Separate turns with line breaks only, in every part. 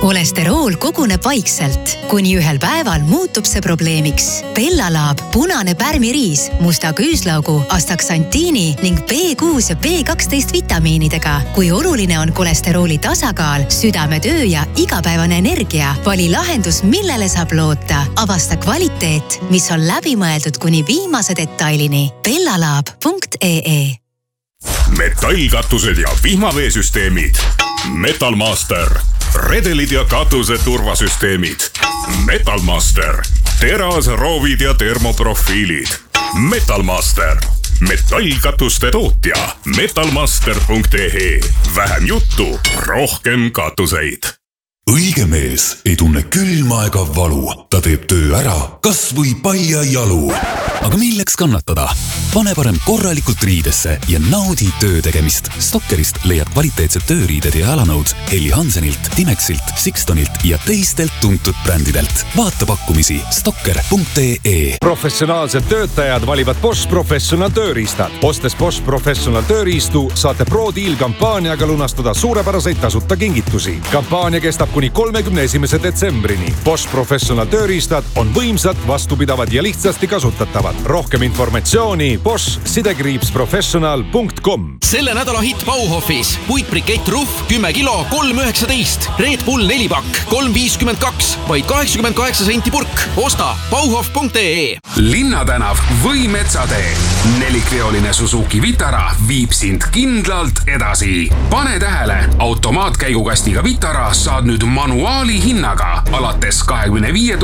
Kolesterool koguneb vaikselt, kuni ühel päeval muutub see probleemiks. Bellalaab, punane pärmiriis, musta küüslaugu, astaksantiini ning B6 ja B12 vitamiinidega. Kui oluline on kolesterooli tasakaal, südametöö ja igapäevane energia, vali lahendus, millele saab loota. Avasta kvaliteet, mis on läbimõeldud kuni viimase detailini. bellalaab.ee
Metallkatused ja vihmaveesüsteemid. Metalmaster. Redelid ja katuse turvasüsteemid. Metalmaster. Teras, roovid ja termoprofiilid. Metalmaster. Metallkatuste tootja. Metalmaster.ee. Vähem juttu, rohkem katuseid.
Õige mees ei tunne külma ega valu. Ta teeb töö ära, kas või palja jalu. Aga milleks kannatada? Pane parem korralikult riidesse ja naudi töö tegemist. Stokkerist leiad kvaliteetsed tööriided ja jalanõud Helly Hansenilt, Timexilt, Sixtonilt ja teistelt tuntud brändidelt. Vaata pakkumisi stokker.ee.
Professionaalsed töötajad valivad Bosch Professional tööriistad. Ostes Bosch Professional tööriistu saate Pro Deal kampaaniaga lunastada suurepäraseid tasuta kingitusi. Kampaania kestab kuni 31. detsembrini. Bosch Professional tööriistad on võimsad, vastupidavad ja lihtsasti kasutatavad. Rohkem informatsiooni bosch-professional.com.
Selle nädala hitt Bauhofis. Puitbrikett Ruff 10 kilo 3,19. Red Bull 4-pakk 3,52. Vaid 88 senti purk. Osta bauhof.ee.
Linnatänav või Metsatee. 4-veoline Suzuki Vitara viib sind kindlalt edasi. Pane tähele, automaatkäigukastiga Vitara saad nüüd manuaali hinnaga alates 25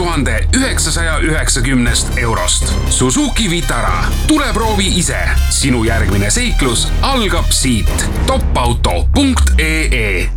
990 eurost. Suzuki Vitara. Tule proovi ise. Sinu järgmine seiklus algab siit. topauto.ee.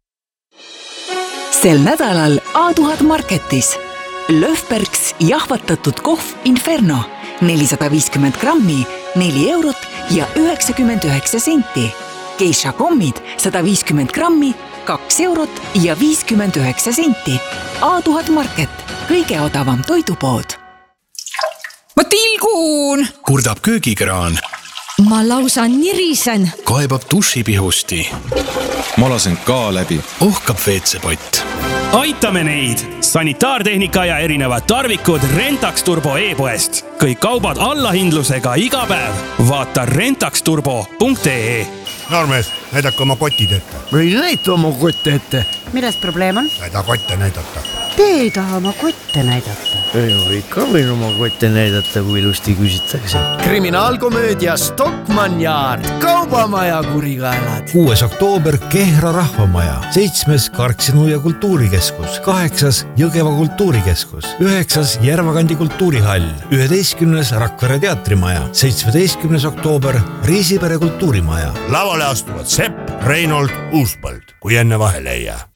Sel nädalal A1000 Marketis. Löfbergs jahvatatud kohv Inferno 450 grammi, 4 eurot ja 99 senti. Geisha kommid 150 grammi, 2 eurot ja 59 senti. A1000 Market, kõige odavam toidupood.
Ma tilgun!
Kurdab köögikraan.
Ma lausa nirisen.
Kaebab dušipihusti.
Ma lasen ka läbi.
Ohkab veetsepott.
Aitame neid! Sanitaartehnika ja erinevad tarvikud Rentax Turbo e-poest. Kõik kaubad allahindlusega iga päev. Vaata rentaxturbo.ee.
Noormees, näidake oma kotid ette.
Ei näita oma kotte ette.
Milles probleem on?
Näida kotte näidata.
Te ei taha oma kotte näidata.
Ei, ikka võin oma kotte näidata, kui ilusti küsitakse. Kriminaalkomöödia Stockmann Yard. Kaubamaja kurikaelad.
6. oktoober Kehra rahvamaja. 7. Karksinu ja kultuurikeskus. 8. Jõgeva kultuurikeskus. 9. Järvakandi kultuurihall. 11. Rakvere teatrimaja. 17. oktoober Riisipere kultuurimaja.
Lavale astuvad Sepp, Reinold, Uuspõld, kui enne vahele ei jää.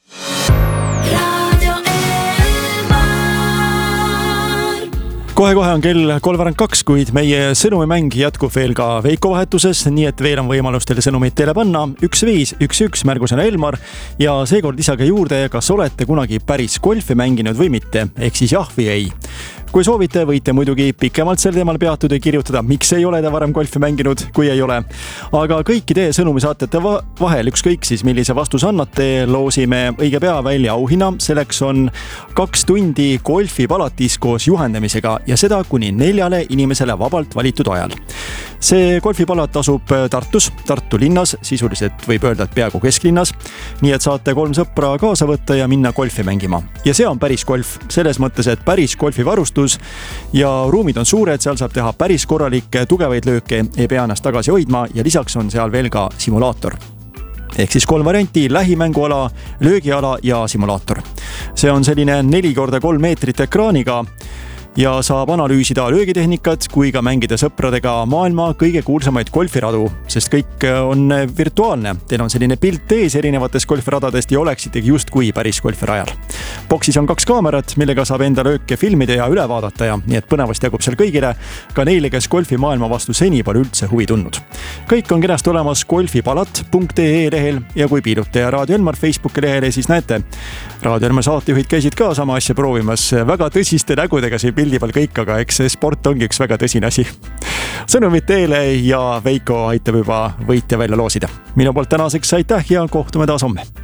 Kohe-kohe on kell 3:02, kuid meie sõnumimäng jätkub veel ka Veiko vahetuses, nii et veel on võimalus teile sõnumid teile panna. 1511 märgusena Elmar ja seekord lisage juurde, kas olete kunagi päris golfi mänginud või mitte, ehk siis jah või ei. Kui soovite, võite muidugi pikemalt sel teemal peatuda ja kirjutada, miks ei ole te varem golfi mänginud, kui ei ole. Aga kõiki teie sõnumisaatjate vahel, ükskõik siis millise vastuse annate, loosime õige pea välja auhinna. Selleks on 2 tundi golfipalatis koos juhendamisega ja seda kuni 4 inimesele vabalt valitud ajal. See golfipalat asub Tartus, Tartu linnas, sisuliselt võib öelda, et peaaegu kesklinnas. Nii et saate 3 sõpra kaasa võtta ja minna golfi mängima. Ja see on päris golf, selles mõttes, et päris golfivarustus ja ruumid on suured, seal saab teha päris korralikke tugevaid lööke, ei pea ennast tagasi hoidma ja lisaks on seal veel ka simulaator. Ehk siis 3 varianti, lähimänguala, löögiala ja simulaator. See on selline 4x3 meetrit ekraaniga ja saab analüüsida löögitehnikat kui ka mängida sõpradega maailma kõige kuulsamaid golfiradu, sest kõik on virtuaalne. Teil on selline pilt ees erinevatest golfiradadest ja oleksitegi just kui päris golfirajal. Boksis on 2 kaamerat, millega saab enda lööke filmida ja üle vaadata ja nii et põnevast jagub seal kõigile, ka neile, kes golfi maailma vastu seni pole üldse huvi tundnud. Kõik on kenasti olemas golfipalat.ee lehel ja kui piilute ja Raadio Elmar Facebooki lehele, siis näete, Raadio Elmar saatejuhid käisid ka sama asja proovimas, väga tõsiste nägudega siin pildi peal kõik, aga eks see sport ongi üks väga tõsine asi. Sõnumid teile ja Veiko aitab juba võitja välja loosida. Minu poolt tänaseks aitäh ja kohtume taas homme.